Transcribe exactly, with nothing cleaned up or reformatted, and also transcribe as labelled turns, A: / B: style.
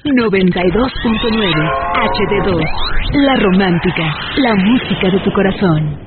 A: noventa y dos punto nueve H D dos. La romántica, la música de tu corazón.